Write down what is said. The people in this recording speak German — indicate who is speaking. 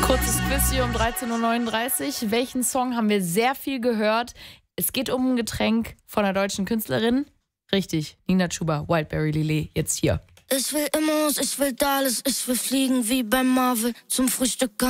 Speaker 1: Kurzes Quiz hier um 13.39 Uhr. Welchen Song haben wir sehr viel gehört? Es geht um ein Getränk von einer deutschen Künstlerin. Richtig, Nina Chuba, Wildberry Lillet, jetzt hier.
Speaker 2: Ich will Immos, ich will Dallas, ich will fliegen wie bei Marvel zum Frühstück.